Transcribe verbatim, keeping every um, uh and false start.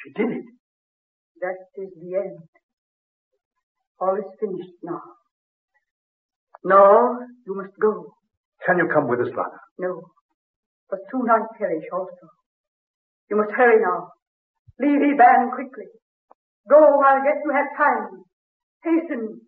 She did it. That is the end. All is finished now. No, you must go. Can you come with us, Lana? No. For soon I perish also. You must hurry now. Leave Eban quickly. Go while yet you have time. Hasten.